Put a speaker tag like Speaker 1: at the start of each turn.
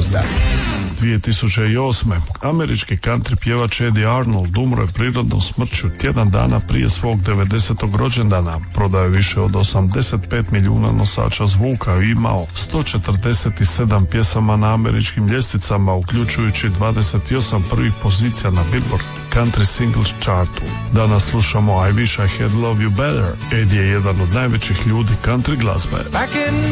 Speaker 1: mjesta.
Speaker 2: 2008. američki country pjevač Eddie Arnold umro je prirodnom smrću tjedan dana prije svog 90. rođendana. Prodao je više od 85 milijuna nosača zvuka i imao 147 pjesama na američkim ljestvicama, uključujući 28 prvih pozicija na Billboard Country Singles chartu. Danas slušamo I Wish I Had Loved You Better. Eddie je jedan od najvećih ljudi country glazbe.